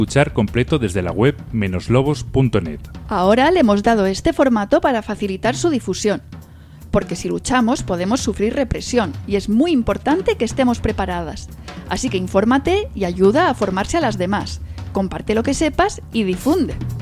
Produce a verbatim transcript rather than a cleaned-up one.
Escuchar completo desde la web menos lobos punto net. Ahora le hemos dado este formato para facilitar su difusión, porque si luchamos podemos sufrir represión y es muy importante que estemos preparadas. Así que infórmate y ayuda a formarse a las demás. Comparte lo que sepas y difunde.